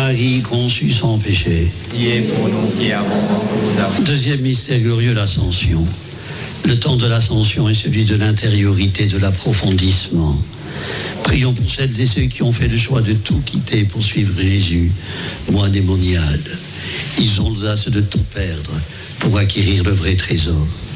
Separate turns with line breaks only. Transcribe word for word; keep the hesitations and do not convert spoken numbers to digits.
Marie conçue sans péché.
Priez pour nous qui avons recours à vous.
Deuxième mystère glorieux, l'ascension. Le temps de l'ascension est celui de l'intériorité, de l'approfondissement. Prions pour celles et ceux qui ont fait le choix de tout quitter pour suivre Jésus, moi démoniade. Ils ont l'audace de tout perdre pour acquérir le vrai trésor.